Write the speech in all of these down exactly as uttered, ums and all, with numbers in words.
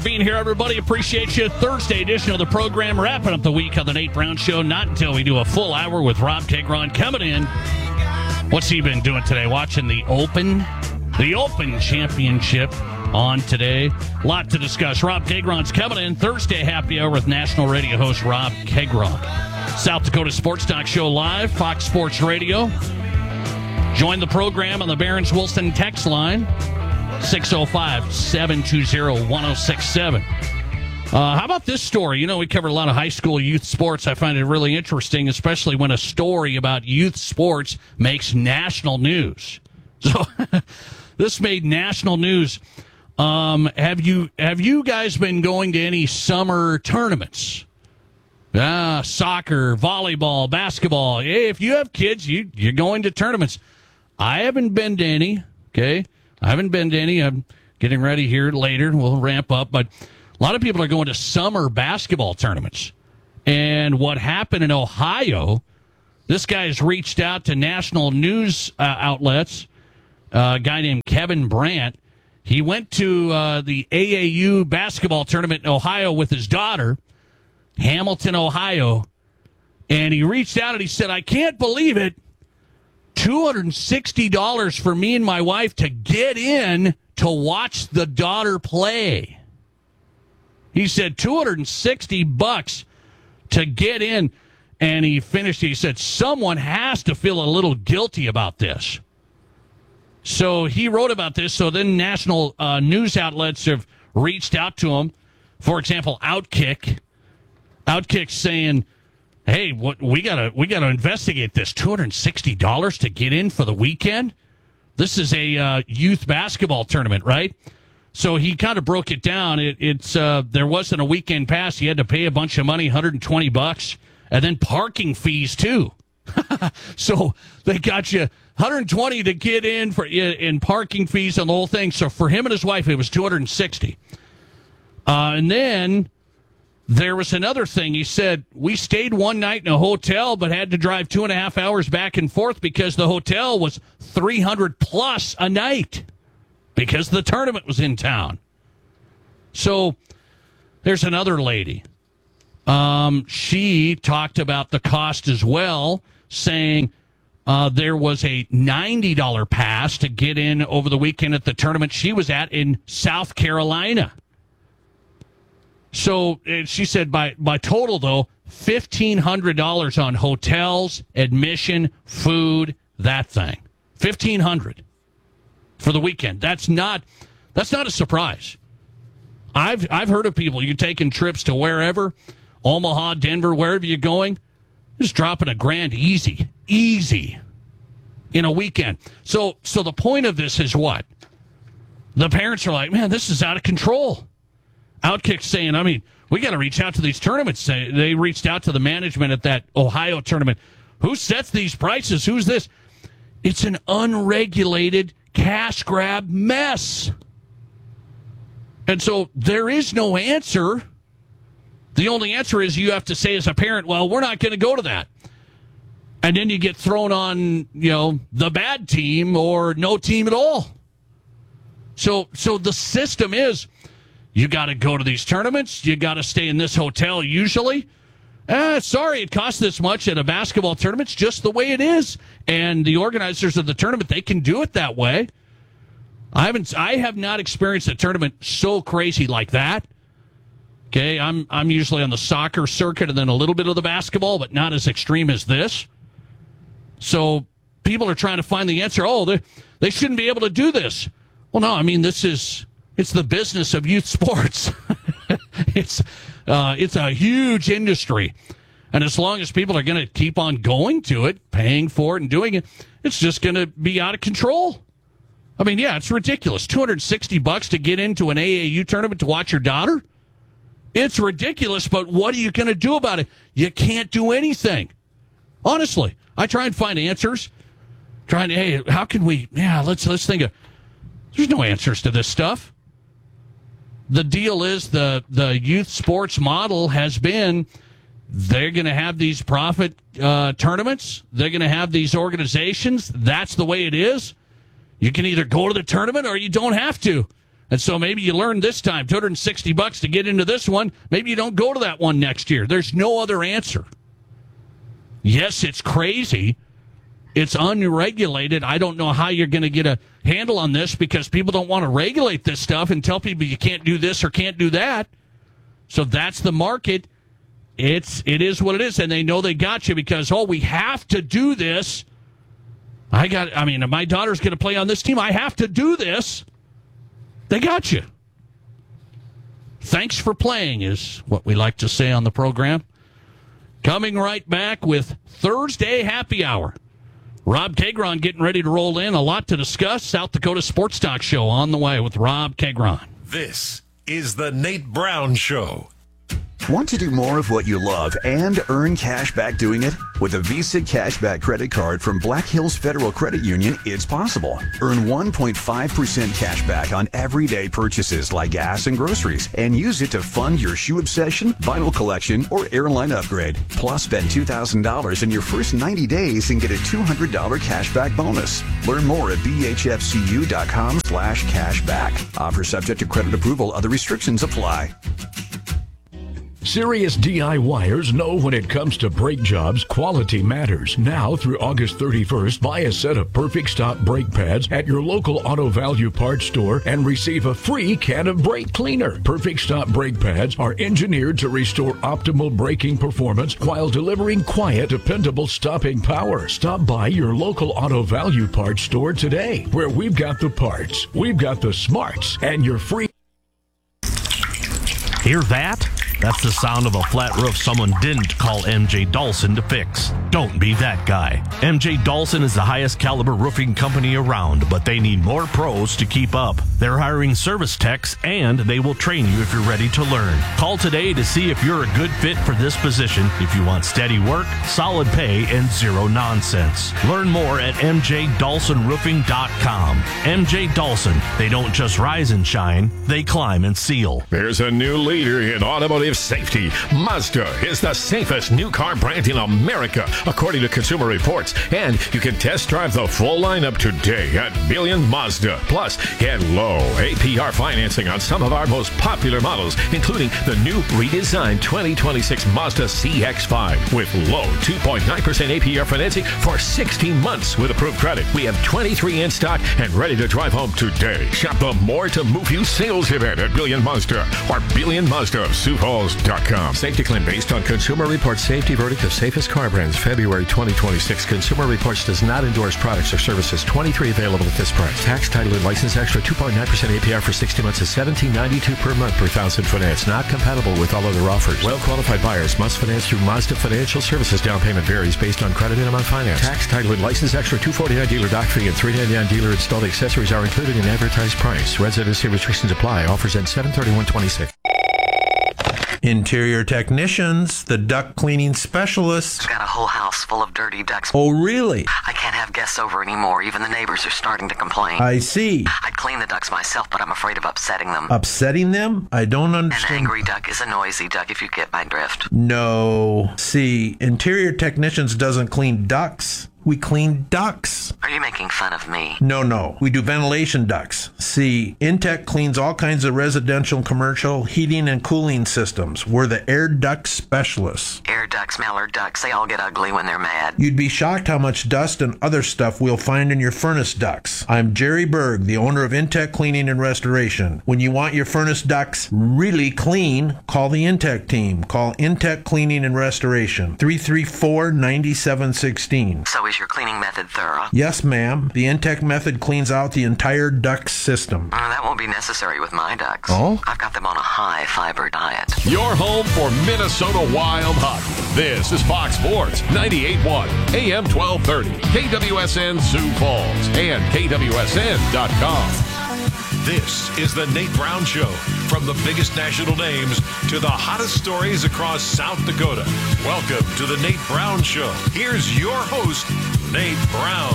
Being here, everybody. Appreciate you. Thursday edition of the program. Wrapping up the week on the Nate Brown Show. Not until we do a full hour with Rob Tegron coming in. What's he been doing today? Watching the Open, the Open Championship on today. A lot to discuss. Rob Tegron's coming in. Thursday happy hour with national radio host Rob Tegron. South Dakota Sports Talk Show live, Fox Sports Radio. Join the program on the Barron's Wilson text line. six oh five, seven two zero, one oh six seven. Uh, how about this story? You know, we cover a lot of high school youth sports. I find it really interesting, especially when a story about youth sports makes national news. So this made national news. Um, have you have you guys been going to any summer tournaments? Ah, soccer, volleyball, basketball. Hey, if you have kids, you, you're going to tournaments. I haven't been to any, okay? I haven't been to any. I'm getting ready here later. We'll ramp up. But a lot of people are going to summer basketball tournaments. And what happened in Ohio, this guy's reached out to national news uh, outlets, uh, a guy named Kevin Brandt. He went to uh, the A A U basketball tournament in Ohio with his daughter, Hamilton, Ohio. And he reached out and he said, I can't believe it. two hundred sixty dollars for me and my wife to get in to watch the daughter play. He said two hundred sixty bucks to get in. And he finished, he said, someone has to feel a little guilty about this. So he wrote about this. So then national uh, news outlets have reached out to him. For example, Outkick. Outkick saying, hey, what we gotta we gotta investigate this. two hundred sixty dollars to get in for the weekend. This is a uh, youth basketball tournament, right? So he kind of broke it down. It, it's uh, there wasn't a weekend pass. You had to pay a bunch of money, one hundred twenty bucks, and then parking fees too. So they got you one hundred twenty to get in for in parking fees and the whole thing. So for him and his wife, it was two hundred sixty. Uh, and then there was another thing. He said, we stayed one night in a hotel, but had to drive two and a half hours back and forth because the hotel was three hundred plus a night because the tournament was in town. So there's another lady. Um, she talked about the cost as well, saying uh, there was a ninety dollars pass to get in over the weekend at the tournament she was at in South Carolina. So uh, she said by, by total, though, fifteen hundred dollars on hotels, admission, food, that thing. fifteen hundred dollars for the weekend. That's not that's not a surprise. I've I've heard of people, you taking trips to wherever, Omaha, Denver, wherever you're going, just dropping a grand easy, easy in a weekend. So so the point of this is what? The parents are like, man, this is out of control. Outkick saying, I mean, we got to reach out to these tournaments. They, they reached out to the management at that Ohio tournament. Who sets these prices? Who's this? It's an unregulated cash grab mess. And so there is no answer. The only answer is you have to say as a parent, well, we're not going to go to that. And then you get thrown on, you know, the bad team or no team at all. So, so the system is, you got to go to these tournaments. You got to stay in this hotel usually. Uh, sorry, it costs this much at a basketball tournament. It's just the way it is. And the organizers of the tournament, they can do it that way. I haven't. I have not experienced a tournament so crazy like that. Okay, I'm I'm usually on the soccer circuit and then a little bit of the basketball, but not as extreme as this. So people are trying to find the answer. Oh, they they shouldn't be able to do this. Well, no, I mean this is. It's the business of youth sports. it's uh, it's a huge industry. And as long as people are going to keep on going to it, paying for it and doing it, it's just going to be out of control. I mean, yeah, it's ridiculous. two hundred sixty bucks to get into an A A U tournament to watch your daughter? It's ridiculous, but what are you going to do about it? You can't do anything. Honestly, I try and find answers. Trying to, hey, how can we, yeah, let's let's think of, there's no answers to this stuff. The deal is the, the youth sports model has been they're going to have these profit uh, tournaments. They're going to have these organizations. That's the way it is. You can either go to the tournament or you don't have to. And so maybe you learn this time, two hundred sixty bucks to get into this one. Maybe you don't go to that one next year. There's no other answer. Yes, it's crazy. It's unregulated. I don't know how you're going to get a handle on this because people don't want to regulate this stuff and tell people you can't do this or can't do that. So that's the market. It's, it is what it is. And they know they got you because, oh, we have to do this. I got, I mean, if my daughter's going to play on this team, I have to do this. They got you. Thanks for playing is what we like to say on the program. Coming right back with Thursday Happy Hour. Rob Tegron getting ready to roll in. A lot to discuss. South Dakota Sports Talk Show on the way with Rob Tegron. This is the Nate Brown Show. Want to do more of what you love and earn cash back doing it? With a Visa Cashback credit card from Black Hills Federal Credit Union, it's possible. Earn one point five percent cash back on everyday purchases like gas and groceries, and use it to fund your shoe obsession, vinyl collection, or airline upgrade. Plus, spend two thousand dollars in your first ninety days and get a two hundred dollars cashback bonus. Learn more at b h f c u dot com slash cashback. Offer subject to credit approval. Other restrictions apply. Serious DIYers know when it comes to brake jobs, quality matters. Now through August thirty-first, buy a set of Perfect Stop brake pads at your local Auto Value Parts store and receive a free can of brake cleaner. Perfect Stop brake pads are engineered to restore optimal braking performance while delivering quiet, dependable stopping power. Stop by your local Auto Value Parts store today, where we've got the parts, we've got the smarts, and your free... Hear that? That's the sound of a flat roof someone didn't call M J Dawson to fix. Don't be that guy. M J Dawson is the highest caliber roofing company around, but they need more pros to keep up. They're hiring service techs, and they will train you if you're ready to learn. Call today to see if you're a good fit for this position if you want steady work, solid pay, and zero nonsense. Learn more at m j dawson roofing dot com. M J Dawson, they don't just rise and shine, they climb and seal. There's a new leader in automotive safety. Mazda is the safest new car brand in America, according to Consumer Reports. And you can test drive the full lineup today at Billion Mazda. Plus, get low A P R financing on some of our most popular models, including the new redesigned twenty twenty-six Mazda C X five with low two point nine percent A P R financing for sixteen months with approved credit. We have twenty-three in stock and ready to drive home today. Shop the More to Move You sales event at Billion Mazda or Billion Mazda of Sioux Falls dot com. Safety claim based on Consumer Reports safety verdict of safest car brands, February twenty twenty-six. Consumer Reports does not endorse products or services. twenty-three available at this price. Tax, title, and license extra two point nine percent A P R for sixty months is seventeen ninety-two per month per thousand finance. Not compatible with all other offers. Well-qualified buyers must finance through Mazda Financial Services. Down payment varies based on credit and amount finance. Tax, title, and license extra two forty-nine dealer dock fee and three ninety-nine dealer installed accessories are included in advertised price. Residency restrictions apply. Offers end seven thirty-one twenty-six. Interior technicians, the duct cleaning specialists. I've got a whole house full of dirty ducts. Oh, really? I can't have guests over anymore. Even the neighbors are starting to complain. I see. I'd clean the ducts myself, but I'm afraid of upsetting them. Upsetting them? I don't understand. An angry duck is a noisy duck, if you get my drift. No. See, interior technicians doesn't clean ducts. We clean ducts. Are you making fun of me? No, no. We do ventilation ducts. See, Intech cleans all kinds of residential and commercial heating and cooling systems. We're the air duct specialists. Air ducts, Mallard ducks, they all get ugly when they're mad. You'd be shocked how much dust and other stuff we'll find in your furnace ducts. I'm Jerry Berg, the owner of Intech Cleaning and Restoration. When you want your furnace ducts really clean, call the Intech team. Call Intech Cleaning and Restoration, three three four, nine seven one six. So is your cleaning method thorough? Yes, ma'am. The Intech method cleans out the entire duct system. Uh, that won't be necessary with my ducts. Oh? I've got them on a high fiber diet. Your home for Minnesota Wild hockey. This is Fox Sports ninety-eight point one, A M twelve thirty, K W S N Sioux Falls, and K W S N dot com. This is the Nate Brown Show. From the biggest national names to the hottest stories across South Dakota. Welcome to the Nate Brown Show. Here's your host, Nate Brown.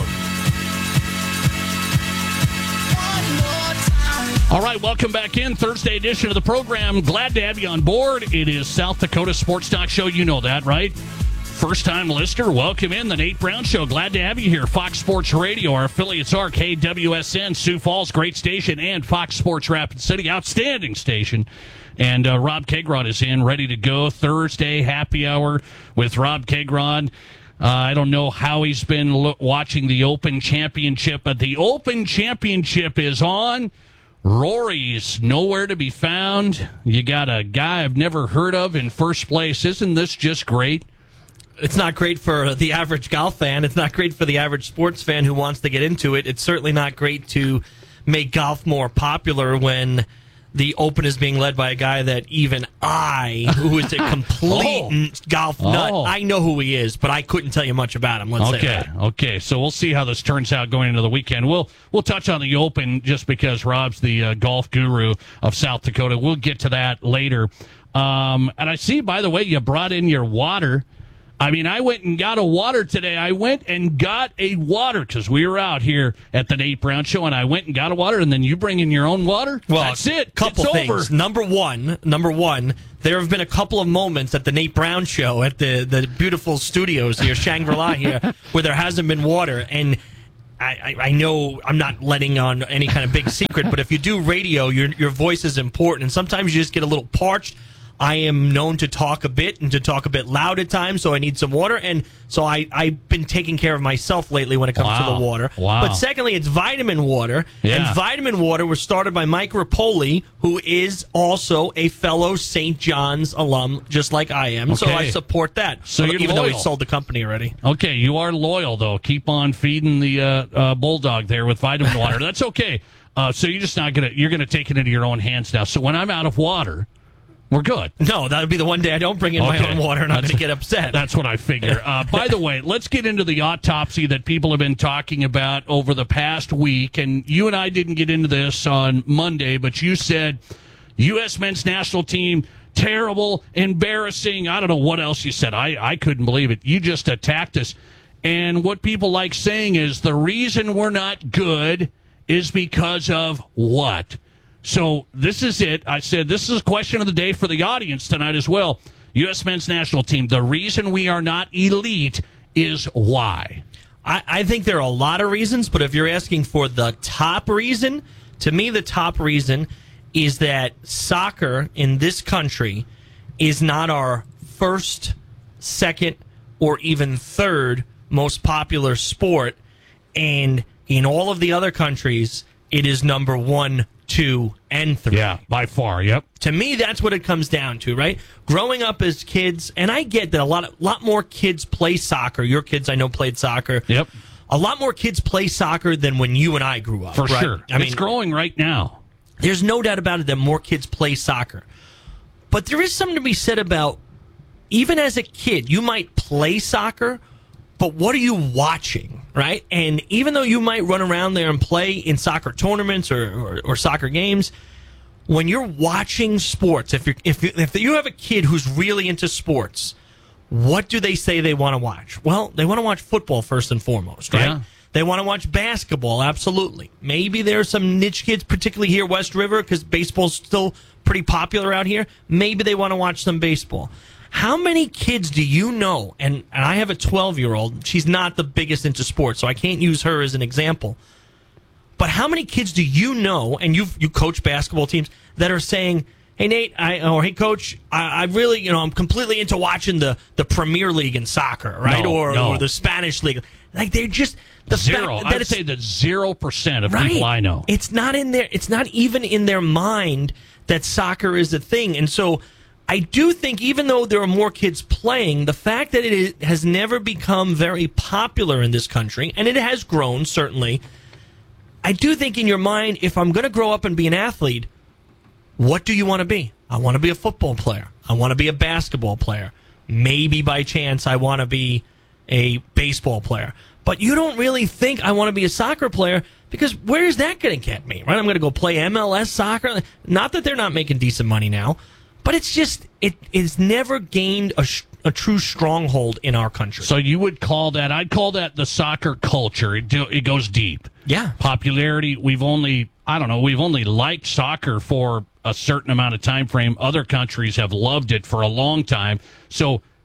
All right, welcome back in. Thursday edition of the program. Glad to have you on board. It is South Dakota Sports Talk Show. You know that, right? First-time listener, welcome in the Nate Brown Show. Glad to have you here. Fox Sports Radio. Our affiliates are K W S N, Sioux Falls, great station, and Fox Sports Rapid City, outstanding station. And uh, Rob Kegron is in, ready to go. Thursday happy hour with Rob Kegron. Uh, I don't know how he's been lo- watching the Open Championship, but the Open Championship is on. Rory's nowhere to be found. You got a guy I've never heard of in first place. Isn't this just great? It's not great for the average golf fan. It's not great for the average sports fan who wants to get into it. It's certainly not great to make golf more popular when the Open is being led by a guy that even I, who is a complete oh. golf nut, oh. I know who he is, but I couldn't tell you much about him. Let's okay. say that. Okay, so we'll see how this turns out going into the weekend. We'll we'll touch on the Open just because Rob's the uh, golf guru of South Dakota. We'll get to that later. Um, and I see, by the way, you brought in your water. I mean, I went and got a water today. I went and got a water because we were out here at the Nate Brown Show, and I went and got a water, and then you bring in your own water? Well, that's it. Couple it's things. Over. Number one, number one, there have been a couple of moments at the Nate Brown Show at the, the beautiful studios here, Shangri-La here, where there hasn't been water, and I, I know I'm not letting on any kind of big secret, but if you do radio, your your voice is important, and sometimes you just get a little parched. I am known to talk a bit and to talk a bit loud at times, so I need some water. And so I, I've been taking care of myself lately when it comes wow. to the water. Wow. But secondly, it's vitamin water. Yeah. And vitamin water was started by Mike Rapoli, who is also a fellow Saint John's alum, just like I am. Okay. So I support that, So you're even loyal. though he sold the company already. Okay, you are loyal, though. Keep on feeding the uh, uh, bulldog there with vitamin water. That's okay. Uh, so you're just not going to, you're going to take it into your own hands now. So when I'm out of water, we're good. No, that would be the one day I don't bring in okay. my own water and I'm That's- going to get upset. That's what I figure. Uh, by the way, let's get into the autopsy that people have been talking about over the past week. And you and I didn't get into this on Monday, but you said U S men's national team, terrible, embarrassing. I don't know what else you said. I, I couldn't believe it. You just attacked us. And what people like saying is the reason we're not good is because of what? So this is it. I said this is a question of the day for the audience tonight as well. U S men's national team, the reason we are not elite is why? I, I think there are a lot of reasons, but if you're asking for the top reason, to me the top reason is that soccer in this country is not our first, second, or even third most popular sport. And in all of the other countries, it is number one, two, and three. Yeah, by far, yep. To me, that's what it comes down to, right? Growing up as kids, and I get that a lot, of, lot more kids play soccer. Your kids, I know, played soccer. Yep. A lot more kids play soccer than when you and I grew up. For right? sure. I mean, it's growing right now. There's no doubt about it that more kids play soccer. But there is something to be said about, even as a kid, you might play soccer, but what are you watching, right? And even though you might run around there and play in soccer tournaments or, or, or soccer games, when you're watching sports, if you're, if you, if you have a kid who's really into sports, what do they say they want to watch? Well, they want to watch football first and foremost, right? Yeah. They want to watch basketball, absolutely. Maybe there's some niche kids, particularly here West River, because baseball's still pretty popular out here. Maybe they want to watch some baseball. How many kids do you know, and, and I have a twelve-year-old, she's not the biggest into sports, so I can't use her as an example, but how many kids do you know, and you you coach basketball teams, that are saying, hey, Nate, I, or hey, Coach, I, I really, you know, I'm completely into watching the, the Premier League in soccer, right? No, or, no. or the Spanish League. Like, they're just... The Zero. fact that I'd say that zero percent of people I know. It's not in their. It's not even in their mind that soccer is a thing. And so, I do think, even though there are more kids playing, the fact that it is, has never become very popular in this country, and it has grown certainly. I do think in your mind, if I'm going to grow up and be an athlete, what do you want to be? I want to be a football player. I want to be a basketball player. Maybe by chance I want to be a baseball player. But you don't really think I want to be a soccer player, because where is that going to get me, right? I'm going to go play M L S soccer. Not that they're not making decent money now, but it's just, it it's never gained a, sh- a true stronghold in our country. So you would call that, I'd call that the soccer culture. It, do, it goes deep. Yeah. Popularity, we've only, I don't know, we've only liked soccer for a certain amount of time frame. Other countries have loved it for a long time. So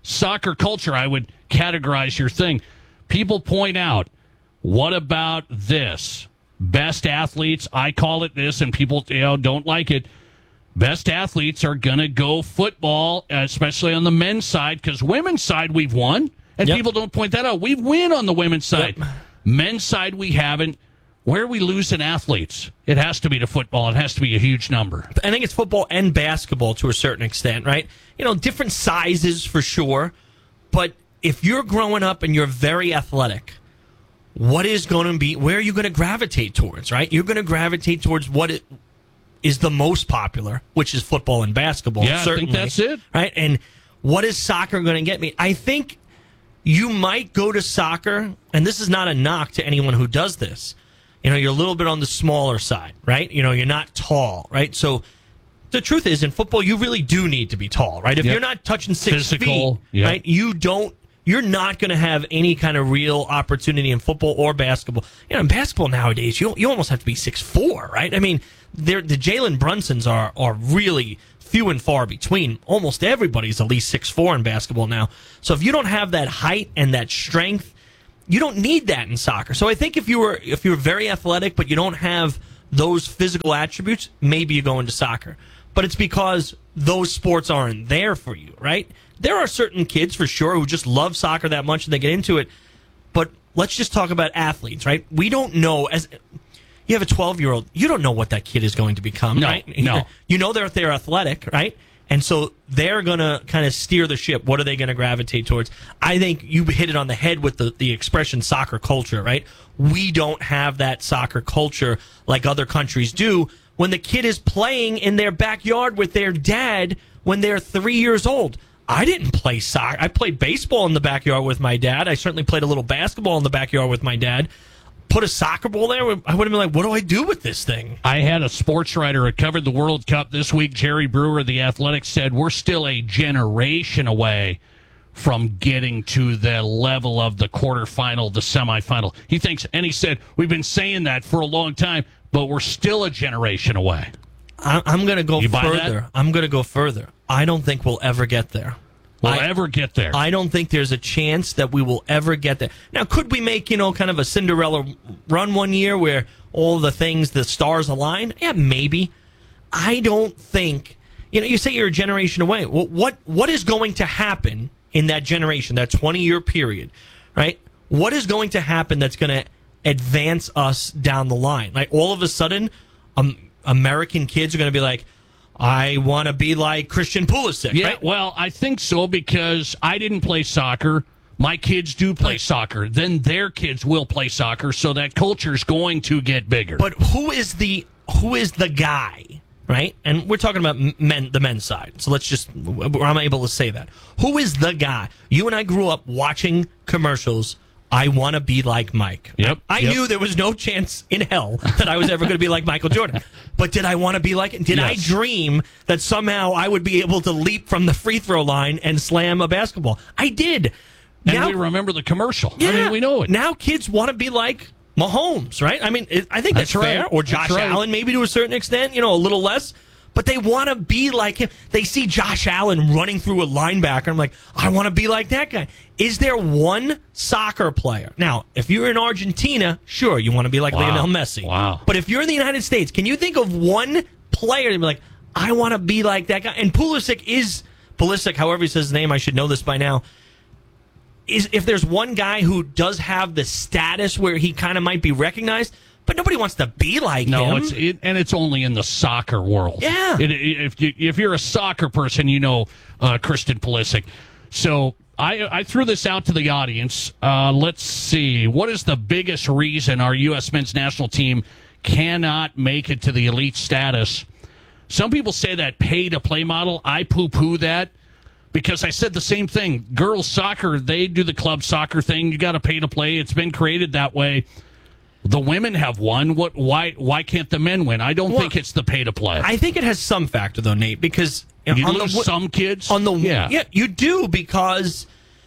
soccer culture, I would categorize your thing. People point out, what about this? Best athletes, I call it this, and people you know, don't like it. Best athletes are going to go football, especially on the men's side, because women's side we've won, and yep. people don't point that out. We win on the women's side. Yep. Men's side we haven't. Where are we losing athletes? It has to be to football. It has to be a huge number. I think it's football and basketball to a certain extent, right? You know, different sizes for sure. But if you're growing up and you're very athletic, what is going to be, where are you going to gravitate towards, right? You're going to gravitate towards what it is the most popular, which is football and basketball. Yeah, certainly, I think that's it. Right? And what is soccer going to get me? I think you might go to soccer, and this is not a knock to anyone who does this. You know, you're a little bit on the smaller side, right? You know, you're not tall, right? So the truth is, in football, you really do need to be tall, right? If yep. you're not touching six Physical, feet, yep. right, you don't, you're not going to have any kind of real opportunity in football or basketball. You know, in basketball nowadays, you you almost have to be six foot four, right? I mean, the Jalen Brunsons are are really few and far between. Almost everybody's at least six foot four in basketball now. So if you don't have that height and that strength, you don't need that in soccer. So I think if you were if you were very athletic but you don't have those physical attributes, maybe you go into soccer. But it's because those sports aren't there for you, right? There are certain kids for sure who just love soccer that much and they get into it. But let's just talk about athletes, right? We don't know, as you have a twelve-year-old, you don't know what that kid is going to become, no, right? No. You know they're they're athletic, right? And so they're going to kind of steer the ship. What are they going to gravitate towards? I think you hit it on the head with the, the expression soccer culture, right? We don't have that soccer culture like other countries do when the kid is playing in their backyard with their dad when they're three years old. I didn't play soccer. I played baseball in the backyard with my dad. I certainly played a little basketball in the backyard with my dad. Put a soccer ball there, I would have been like, what do I do with this thing? I had a sports writer who covered the World Cup this week, Jerry Brewer of The Athletic, said we're still a generation away from getting to the level of the quarterfinal, the semifinal. He thinks, and he said, we've been saying that for a long time, but we're still a generation away. I'm going to go you further. I'm going to go further. I don't think we'll ever get there. We'll I, ever get there. I don't think there's a chance that we will ever get there. Now, could we make, you know, kind of a Cinderella run one year where all the things, the stars align? Yeah, maybe. I don't think, you know, you say you're a generation away. Well, what what is going to happen in that generation, that twenty-year period, right? What is going to happen that's going to advance us down the line? Like, all of a sudden, um, American kids are going to be like, I want to be like Christian Pulisic, yeah, right? Well, I think so because I didn't play soccer. My kids do play soccer. Then their kids will play soccer, so that culture's going to get bigger. But who is the who is the guy, right? And we're talking about men, the men's side. So let's just, I'm able to say that. Who is the guy? You and I grew up watching commercials. I want to be like Mike. Yep. I yep. knew there was no chance in hell that I was ever going to be like Michael Jordan. But did I want to be like him? Did yes. I dream that somehow I would be able to leap from the free throw line and slam a basketball? I did. And now, we remember the commercial. Yeah, I mean, we know it. Now kids want to be like Mahomes, right? I mean, it, I think that's, that's fair. Right. Or Josh right. Allen, maybe to a certain extent, you know, a little less. But they want to be like him. They see Josh Allen running through a linebacker. I'm like, I want to be like that guy. Is there one soccer player? Now, if you're in Argentina, sure, you want to be like wow. Lionel Messi. Wow. But if you're in the United States, can you think of one player to be like, I want to be like that guy? And Pulisic is, Pulisic, however he says his name, I should know this by now. Is if there's one guy who does have the status where he kind of might be recognized, but nobody wants to be like no, him. No, it's it, and it's only in the soccer world. Yeah. It, it, if you if you're a soccer person, you know uh, Christian Pulisic. So I I threw this out to the audience. Uh, let's see, what is the biggest reason our U S men's national team cannot make it to the elite status? Some people say that pay-to-play model. I poo-poo that because I said the same thing. Girls soccer, they do the club soccer thing. You got to pay to play. It's been created that way. The women have won. What? Why? Why can't the men win? I don't well, think it's the pay to play. I think it has some factor, though, Nate, because you, know, you on lose the, some kids. On the yeah. yeah, you do because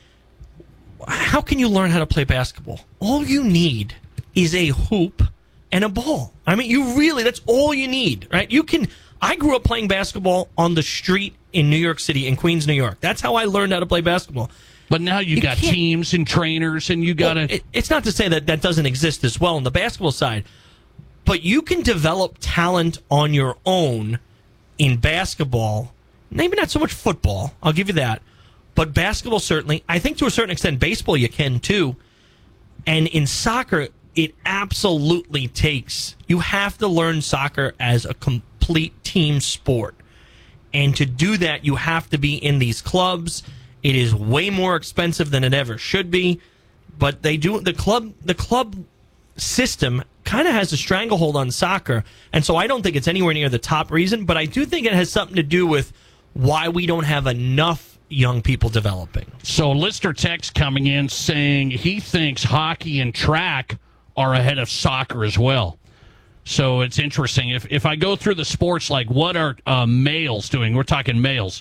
how can you learn how to play basketball? All you need is a hoop and a ball. I mean, you really that's all you need, right? You can. I grew up playing basketball on the street in New York City, in Queens, New York. That's how I learned how to play basketball. But now you, you got can't. teams and trainers, and you got to... Well, it, it's not to say that that doesn't exist as well on the basketball side, but you can develop talent on your own in basketball. Maybe not so much football, I'll give you that, but basketball certainly. I think to a certain extent baseball you can too. And in soccer, it absolutely takes... You have to learn soccer as a complete team sport. And to do that, you have to be in these clubs. It is way more expensive than it ever should be, but they do the club the club system kind of has a stranglehold on soccer, and so I don't think it's anywhere near the top reason, but I do think it has something to do with why we don't have enough young people developing. So listener text coming in saying he thinks hockey and track are ahead of soccer as well. So it's interesting. If if I go through the sports, like what are uh, males doing? We're talking males.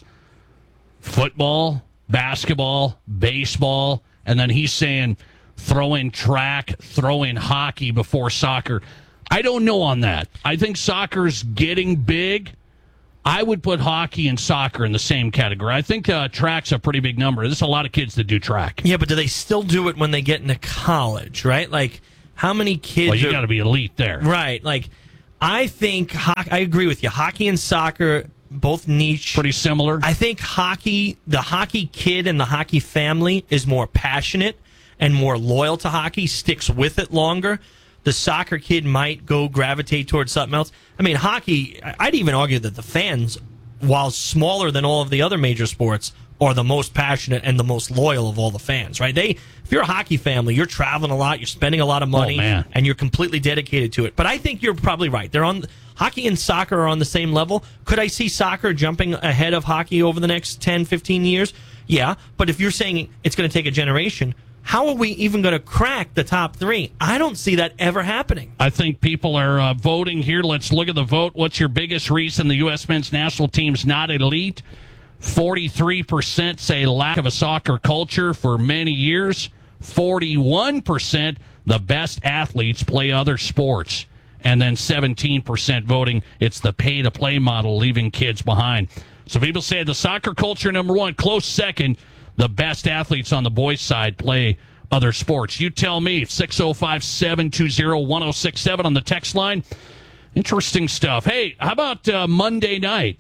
Football, basketball, baseball, and then he's saying throw in track, throw in hockey before soccer. I don't know on that. I think soccer's getting big. I would put hockey and soccer in the same category. I think uh, track's a pretty big number. There's a lot of kids that do track. Yeah, but do they still do it when they get into college, right? Like, how many kids... Well, you got to be elite there. Right. Like, I think... Ho- I agree with you. Hockey and soccer... both niche. Pretty similar. I think hockey, the hockey kid and the hockey family is more passionate and more loyal to hockey, sticks with it longer. The soccer kid might go gravitate towards something else. I mean, hockey, I'd even argue that the fans, while smaller than all of the other major sports, are the most passionate and the most loyal of all the fans, right? They, if you're a hockey family, you're traveling a lot, you're spending a lot of money, oh, and you're completely dedicated to it. But I think you're probably right. They're on hockey and soccer are on the same level. Could I see soccer jumping ahead of hockey over the next ten, fifteen years? Yeah, but if you're saying it's going to take a generation, how are we even going to crack the top three? I don't see that ever happening. I think people are uh, voting here. Let's look at the vote. What's your biggest reason the U S men's national team's not elite? forty-three percent say lack of a soccer culture for many years. forty-one percent the best athletes play other sports. And then seventeen percent voting it's the pay-to-play model leaving kids behind. So people say the soccer culture, number one. Close second, the best athletes on the boys' side play other sports. You tell me. six oh five, seven two zero, one oh six seven on the text line. Interesting stuff. Hey, how about uh, Monday night?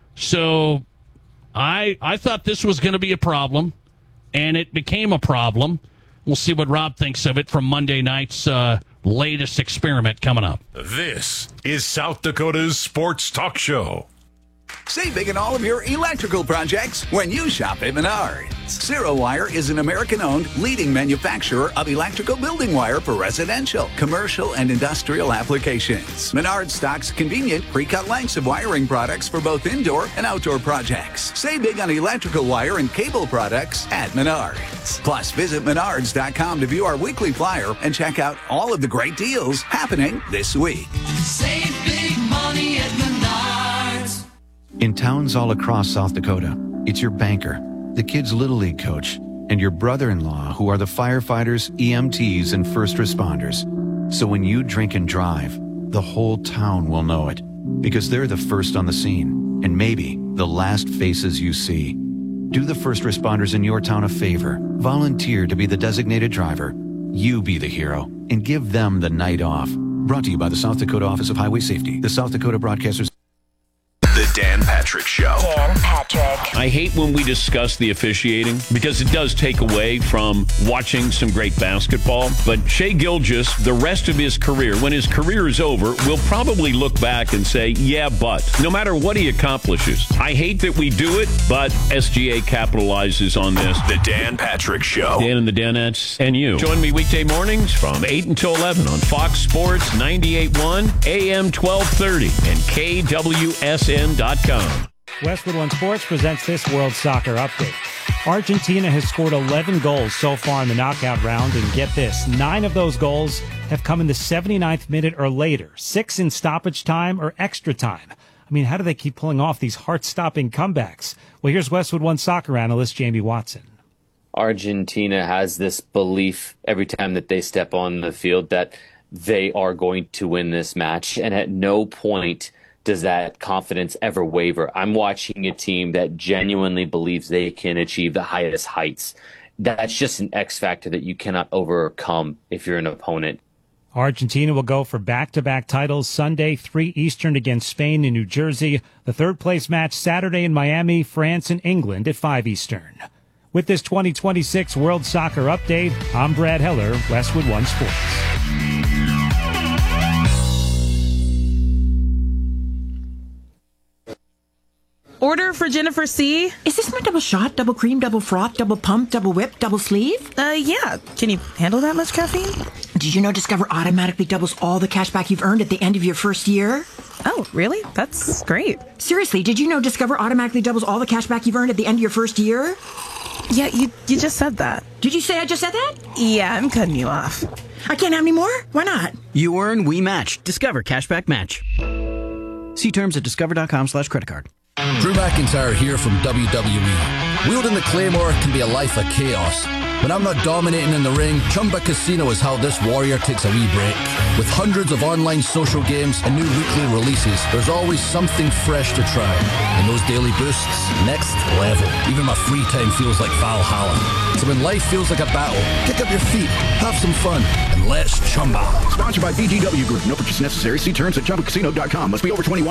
So I I thought this was going to be a problem, and it became a problem. We'll see what Rob thinks of it from Monday night's uh, latest experiment coming up. This is South Dakota's sports talk show. Save big in all of your electrical projects when you shop at Menards. Zero Wire is an American-owned leading manufacturer of electrical building wire for residential, commercial, and industrial applications. Menards stocks convenient pre-cut lengths of wiring products for both indoor and outdoor projects. Save big on electrical wire and cable products at Menards. Plus, visit menards dot com to view our weekly flyer and check out all of the great deals happening this week. Save big money at Menards. In towns all across South Dakota, it's your banker, the kids' Little League coach, and your brother-in-law who are the firefighters, E M Ts, and first responders. So when you drink and drive, the whole town will know it, because they're the first on the scene, and maybe the last faces you see. Do the first responders in your town a favor. Volunteer to be the designated driver. You be the hero, and give them the night off. Brought to you by the South Dakota Office of Highway Safety, the South Dakota Broadcasters. The Dan Patrick Show. Dan Patrick. I hate when we discuss the officiating because it does take away from watching some great basketball. But Shai Gilgeous, the rest of his career, when his career is over, will probably look back and say, yeah, but no matter what he accomplishes. I hate that we do it, but S G A capitalizes on this. The Dan Patrick Show. Dan and the Danettes and you. Join me weekday mornings from eight until eleven on Fox Sports ninety-eight point one, A M twelve thirty, and K W S N dot com. Westwood One Sports presents this World Soccer Update. Argentina has scored eleven goals so far in the knockout round, and get this, nine of those goals have come in the seventy-ninth minute or later, six in stoppage time or extra time. I mean, how do they keep pulling off these heart-stopping comebacks? Well, here's Westwood One soccer analyst Jamie Watson. Argentina has this belief every time that they step on the field that they are going to win this match, and at no point does that confidence ever waver? I'm watching a team that genuinely believes they can achieve the highest heights. That's just an X factor that you cannot overcome if you're an opponent. Argentina will go for back-to-back titles Sunday, three Eastern against Spain in New Jersey. The third-place match Saturday in Miami, France and England at five Eastern. With this twenty twenty-six World Soccer Update, I'm Brad Heller, Westwood One Sports. Order for Jennifer C. Is this my double shot, double cream, double froth, double pump, double whip, double sleeve? Uh, yeah. Can you handle that much caffeine? Did you know Discover automatically doubles all the cash back you've earned at the end of your first year? Oh, really? That's great. Seriously, did you know Discover automatically doubles all the cash back you've earned at the end of your first year? Yeah, you you just said that. Did you say I just said that? Yeah, I'm cutting you off. I can't have any more? Why not? You earn, we match. Discover Cashback Match. See terms at discover.com slash credit card. Drew McIntyre here from W W E. Wielding the Claymore can be a life of chaos. When I'm not dominating in the ring, Chumba Casino is how this warrior takes a wee break. With hundreds of online social games and new weekly releases, there's always something fresh to try. And those daily boosts, next level. Even my free time feels like Valhalla. So when life feels like a battle, kick up your feet, have some fun, and let's Chumba. Sponsored by B G W Group. No purchase necessary. See terms at chumba casino dot com. Must be over twenty-one.